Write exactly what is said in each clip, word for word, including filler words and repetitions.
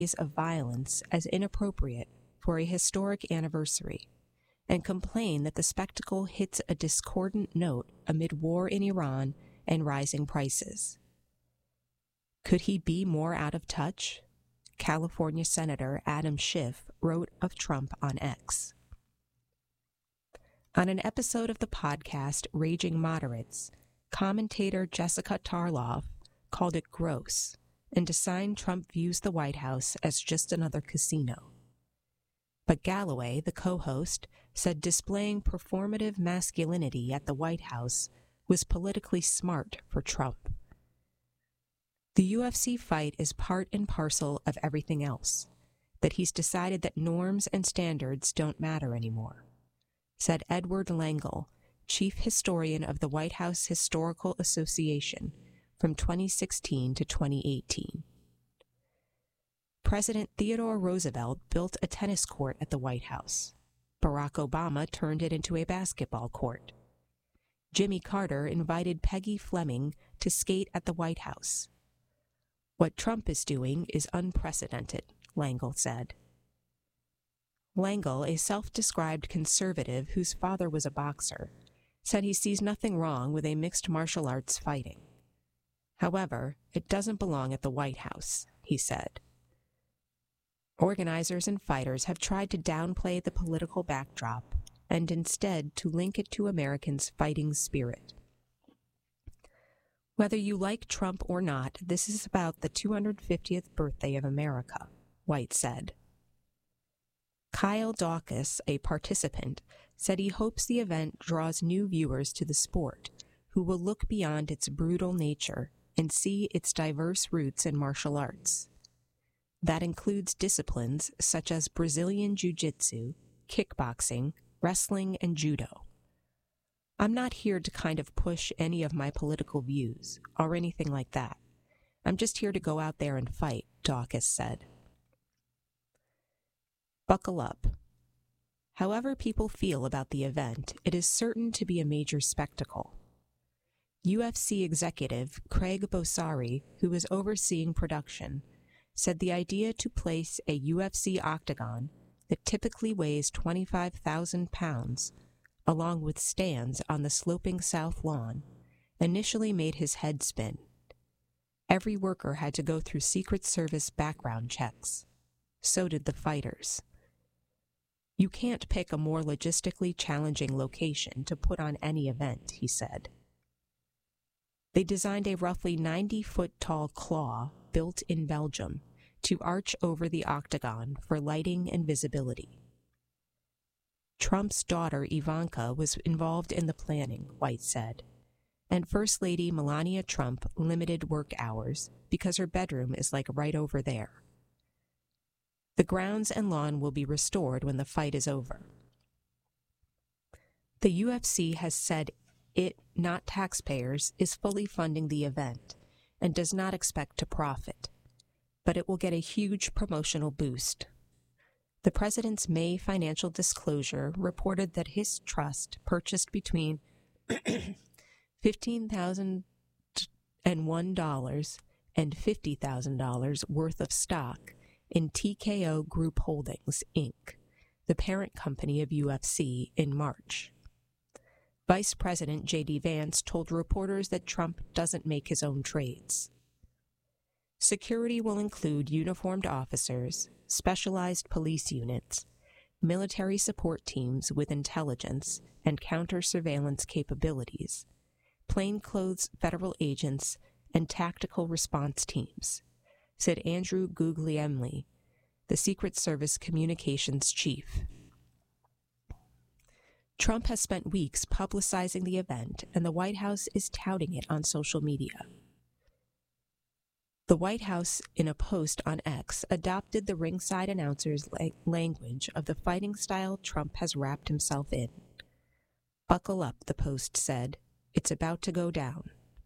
of violence as inappropriate for a historic anniversary, and complain that the spectacle hits a discordant note amid war in Iran and rising prices. Could he be more out of touch? California Senator Adam Schiff wrote of Trump on X. On an episode of the podcast Raging Moderates, commentator Jessica Tarlov called it gross and assigned Trump views the White House as just another casino. But Galloway, the co-host, said displaying performative masculinity at the White House was politically smart for Trump. The U F C fight is part and parcel of everything else, that he's decided that norms and standards don't matter anymore, said Edward Langle, chief historian of the White House Historical Association from twenty sixteen to twenty eighteen. President Theodore Roosevelt built a tennis court at the White House. Barack Obama turned it into a basketball court. Jimmy Carter invited Peggy Fleming to skate at the White House. What Trump is doing is unprecedented, Langle said. Langle, a self-described conservative whose father was a boxer, said he sees nothing wrong with a mixed martial arts fighting. However, it doesn't belong at the White House, he said. Organizers and fighters have tried to downplay the political backdrop and instead to link it to Americans' fighting spirit. Whether you like Trump or not, this is about the two hundred fiftieth birthday of America, White said. Kyle Dawkins, a participant, said he hopes the event draws new viewers to the sport who will look beyond its brutal nature and see its diverse roots in martial arts. That includes disciplines such as Brazilian Jiu-Jitsu, kickboxing, wrestling, and judo. I'm not here to kind of push any of my political views or anything like that. I'm just here to go out there and fight, Dawkins said. Buckle up. However people feel about the event, it is certain to be a major spectacle. U F C executive Craig Bossari, who was overseeing production, said the idea to place a U F C octagon that typically weighs twenty-five thousand pounds, along with stands on the sloping south lawn, initially made his head spin. Every worker had to go through Secret Service background checks. So did the fighters. You can't pick a more logistically challenging location to put on any event, he said. They designed a roughly ninety-foot-tall claw built in Belgium to arch over the octagon for lighting and visibility. Trump's daughter Ivanka was involved in the planning, White said, and First Lady Melania Trump limited work hours because her bedroom is like right over there. The grounds and lawn will be restored when the fight is over. The U F C has said it, not taxpayers, is fully funding the event and does not expect to profit, but it will get a huge promotional boost. The president's May financial disclosure reported that his trust purchased between fifteen thousand one dollars and fifty thousand dollars worth of stock in T K O Group Holdings, Incorporated, the parent company of U F C, in March. Vice President J D Vance told reporters that Trump doesn't make his own trades. Security will include uniformed officers, specialized police units, military support teams with intelligence and counter-surveillance capabilities, plainclothes federal agents, and tactical response teams, said Andrew Guglielmi, the Secret Service communications chief. Trump has spent weeks publicizing the event, and the White House is touting it on social media. The White House, in a post on X, adopted the ringside announcer's la- language of the fighting style Trump has wrapped himself in. Buckle up, the post said. It's about to go down.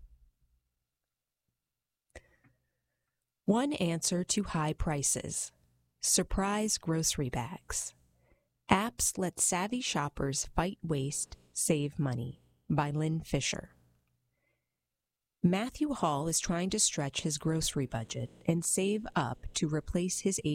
One answer to high prices. Surprise grocery bags. Apps let savvy shoppers fight waste, save money, by Lynn Fisher. Matthew Hall is trying to stretch his grocery budget and save up to replace his